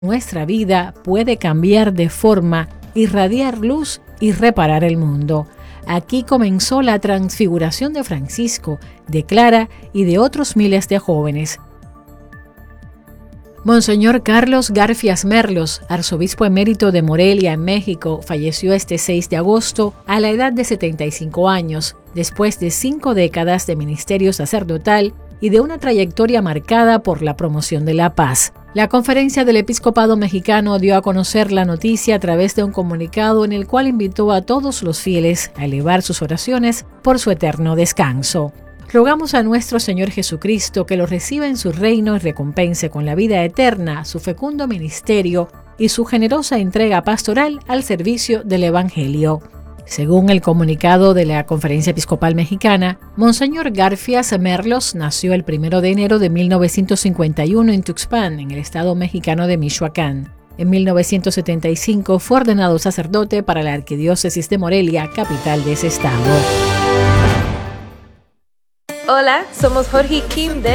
Nuestra vida puede cambiar de forma, irradiar luz y reparar el mundo. Aquí comenzó la transfiguración de Francisco, de Clara y de otros miles de jóvenes. Monseñor Carlos Garfias Merlos, arzobispo emérito de Morelia, en México, falleció este 6 de agosto a la edad de 75 años, después de 5 décadas de ministerio sacerdotal y de una trayectoria marcada por la promoción de la paz. La Conferencia del Episcopado Mexicano dio a conocer la noticia a través de un comunicado en el cual invitó a todos los fieles a elevar sus oraciones por su eterno descanso. Rogamos a nuestro Señor Jesucristo que lo reciba en su reino y recompense con la vida eterna su fecundo ministerio y su generosa entrega pastoral al servicio del Evangelio. Según el comunicado de la Conferencia Episcopal Mexicana, Monseñor Garfias Merlos nació el 1 de enero de 1951 en Tuxpan, en el estado mexicano de Michoacán. En 1975 fue ordenado sacerdote para la Arquidiócesis de Morelia, capital de ese estado. Hola, somos Jorge y Kim de